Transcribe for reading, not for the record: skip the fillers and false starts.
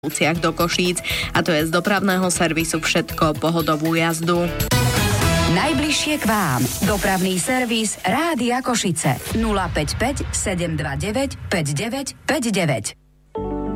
do Košíc. A to je z dopravného servisu všetko. Pohodovú jazdu. Najbližšie k vám. Dopravný servis Rádia Košice 055 729 5959.